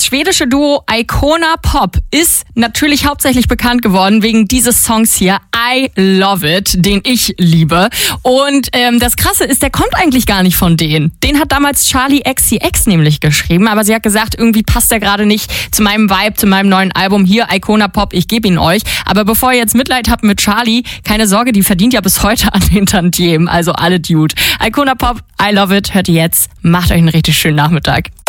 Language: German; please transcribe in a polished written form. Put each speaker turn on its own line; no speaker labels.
Das schwedische Duo Icona Pop ist natürlich hauptsächlich bekannt geworden wegen dieses Songs hier, I Love It, den ich liebe. Und das Krasse ist, der kommt eigentlich gar nicht von denen. Den hat damals Charli XCX nämlich geschrieben, aber sie hat gesagt, irgendwie passt der gerade nicht zu meinem Vibe, zu meinem neuen Album. Hier, Icona Pop, ich gebe ihn euch. Aber bevor ihr jetzt Mitleid habt mit Charli, keine Sorge, die verdient ja bis heute an den Tantiemen, also alle Dude. Icona Pop, I Love It, hört ihr jetzt. Macht euch einen richtig schönen Nachmittag.